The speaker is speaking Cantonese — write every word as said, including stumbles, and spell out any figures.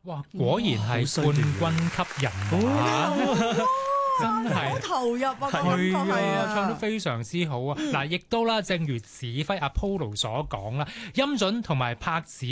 哇，果然係冠軍級人物啊！真係好投入啊，個感覺係係啊，唱得啊。 非常之好啊！嗱，亦都啦，正如指揮阿 Polo 所講啦，音準同埋拍子